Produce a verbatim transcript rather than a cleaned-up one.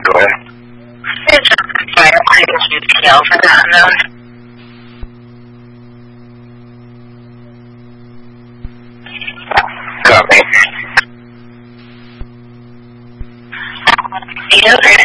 對。 即係就係我哋主持有分享啦。 咁。 而家佢